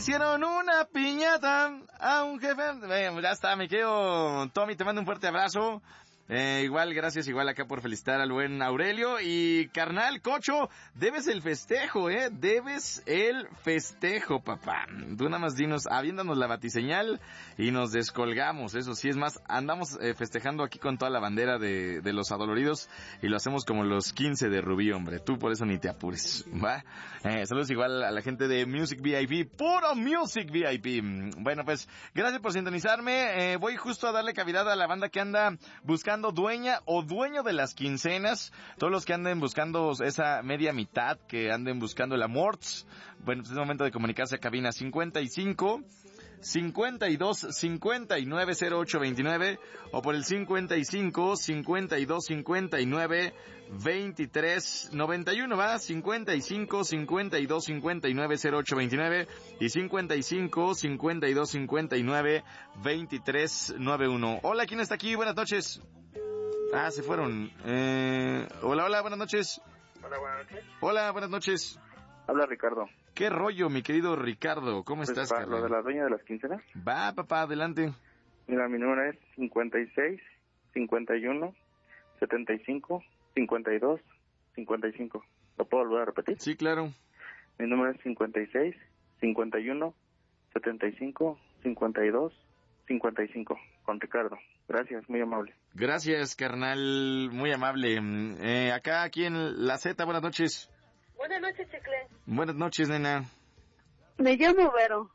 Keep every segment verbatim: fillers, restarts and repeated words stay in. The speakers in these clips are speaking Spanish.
hicieron una piñata a un jefe. Eh, ya está, me quedo. Tommy, te mando un fuerte abrazo. Eh, igual, gracias, igual acá por felicitar al buen Aurelio. Y carnal, Cocho, debes el festejo, eh, debes el festejo, papá. Tú nada más dinos, aviéndanos la batiseñal y nos descolgamos, eso sí, es más, andamos eh, festejando aquí con toda la bandera de, de los adoloridos y lo hacemos como los quince de Rubí, hombre, tú por eso ni te apures, ¿va? Eh, saludos igual a la gente de Music V I P, puro Music V I P. Bueno, pues, gracias por sintonizarme, eh, voy justo a darle cavidad a la banda que anda buscando dueña o dueño de las quincenas, todos los que anden buscando esa media mitad, que anden buscando el amor. Bueno, pues es momento de comunicarse a cabina cincuenta y cinco, cincuenta y dos, cincuenta y nueve, cero ocho veintinueve o por el cincuenta y cinco, cincuenta y dos, cincuenta y nueve, veintitrés, noventa y uno, va, cincuenta y cinco, cincuenta y dos, cincuenta y nueve, cero ocho veintinueve y cincuenta y cinco, cincuenta y dos, cincuenta y nueve, veintitrés, noventa y uno. Hola, ¿quién está aquí? Buenas noches. Ah, se fueron. Eh, hola, hola, buenas noches. Hola, buenas noches. Hola, buenas noches. Habla Ricardo. ¿Qué rollo, mi querido Ricardo? ¿Cómo pues estás, para carnal? lo de la dueña de las quincenas. Va, papá, adelante. Mira, mi número es cincuenta y seis, cincuenta y uno, setenta y cinco, cincuenta y dos, cincuenta y cinco. ¿Lo puedo volver a repetir? Sí, claro. Mi número es cincuenta y seis, cincuenta y uno, setenta y cinco, cincuenta y dos, cincuenta y cinco. Con Ricardo. Gracias, muy amable. Gracias, carnal, muy amable. Eh, acá, aquí en La Z, buenas noches. Buenas noches, Chicle. Buenas noches, nena. Me llamo Vero.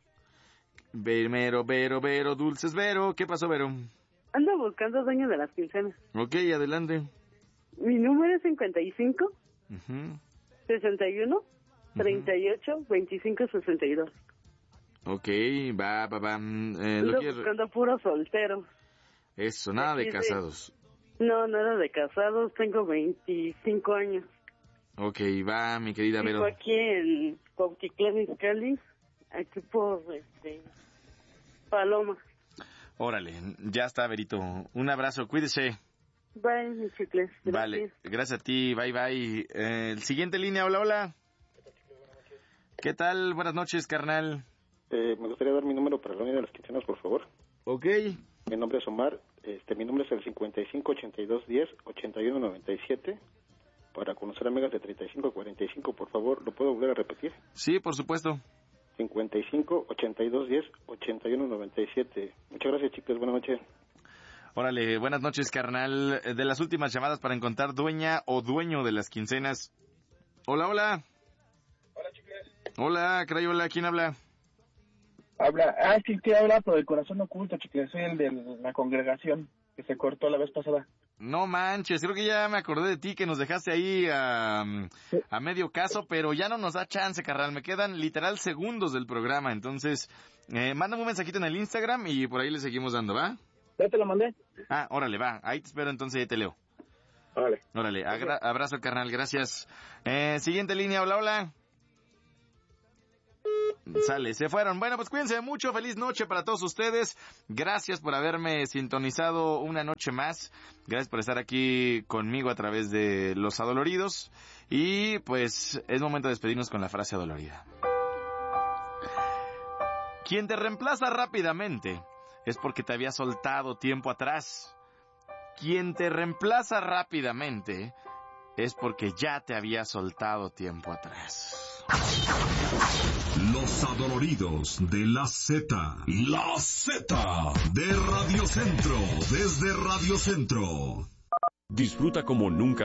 Vero, Vero, Vero, dulces Vero. ¿Qué pasó, Vero? Ando buscando dueño de las quincenas. Ok, adelante. Mi número es cincuenta y cinco, Uh-huh. sesenta y uno, treinta y ocho, veinticinco, sesenta y dos. Ok, va, va, va. Eh, Ando lo quiero... buscando puro soltero. Eso, nada de Aquí de- casados. No, nada de casados, tengo veinticinco años. Ok, va, mi querida Vivo Vero. aquí en Cuautitlán Izcalli, aquí por este, Paloma. Órale, ya está, Verito. Un abrazo, cuídese. Bye, mi Chicle. Gracias. Vale, gracias a ti, bye, bye. Eh, el siguiente línea, hola, hola. ¿Qué tal? Buenas noches, carnal. Eh, me gustaría dar mi número para la unidad de las quincenas, por favor. Ok. Mi nombre es Omar, este, mi número es el cincuenta y cinco, ochenta y dos, diez, ochenta y uno, noventa y siete. Para conocer amigas de treinta y cinco, cuarenta y cinco, por favor, ¿lo puedo volver a repetir? Sí, por supuesto. cincuenta y cinco, ochenta y dos, diez, ochenta y uno, noventa y siete. Muchas gracias, chicos, buenas noches. Órale, buenas noches, carnal. De las últimas llamadas para encontrar dueña o dueño de las quincenas. Hola, hola. Hola, chicles. Hola, Crayola, ¿quién habla? Habla, ah, sí, que habla por el corazón oculto, chicles, soy el de la congregación que se cortó la vez pasada. No manches, creo que ya me acordé de ti, que nos dejaste ahí a, a medio caso, pero ya no nos da chance, carnal. Me quedan literal segundos del programa, entonces, eh, mándame un mensajito en el Instagram y por ahí le seguimos dando, ¿va? ¿Ya te lo mandé? Ah, órale, va, ahí te espero, entonces ahí te leo. Vale. Órale, agra- abrazo, carnal, gracias. Eh, siguiente línea, hola, hola. Sale, se fueron. Bueno, pues cuídense mucho, feliz noche para todos ustedes. Gracias por haberme sintonizado una noche más. Gracias por estar aquí conmigo a través de Los Adoloridos. Y pues es momento de despedirnos con la frase adolorida. Quien te reemplaza rápidamente es porque te había soltado tiempo atrás. Quien te reemplaza rápidamente es porque ya te había soltado tiempo atrás. Los Adoloridos de la Z. La Z. De Radio Centro. Desde Radio Centro. Disfruta como nunca